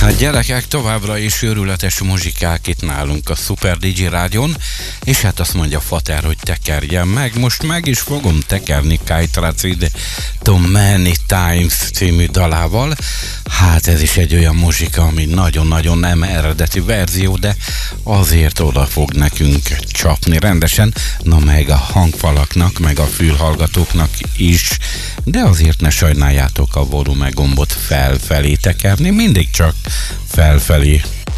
Hát gyerekek, továbbra is őrületes muzsikák itt nálunk a Super DJ Rádion, és hát azt mondja Fater, hogy tekerjen meg. Most meg is fogom tekerni Kite Racid Too Many Times című dalával. Hát ez is egy olyan muzsika, ami nagyon-nagyon nem eredeti verzió, de azért oda fog nekünk csapni rendesen, na meg a hangfalaknak, meg a fülhallgatóknak is, de azért ne sajnáljátok a volume gombot felfelé tekerni, mindig csak felfelé.